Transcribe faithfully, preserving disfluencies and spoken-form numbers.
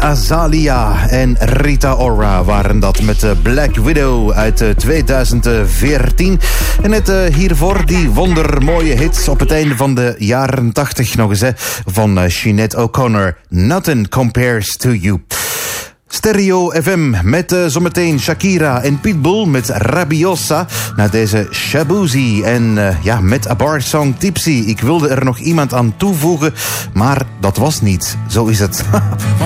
Azalia en Rita Ora waren dat met Black Widow uit tweeduizend veertien. En net hiervoor die wondermooie hits op het einde van de jaren tachtig nog eens, hè, van Sinead O'Connor. Nothing compares to you. Stereo F M met uh, zometeen Shakira en Pitbull met Rabiosa. Na deze Shabuzi en uh, ja, met A Bar Song Tipsy. Ik wilde er nog iemand aan toevoegen, maar dat was niet. Zo is het.